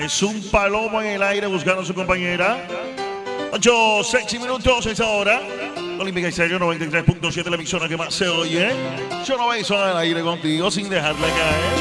Es un palomo en el aire buscando a su compañera. 8, 6 minutos esa hora. Olímpica y Serio 93.7, la emisora que más se oye. Yo no voy al aire contigo sin dejarle caer.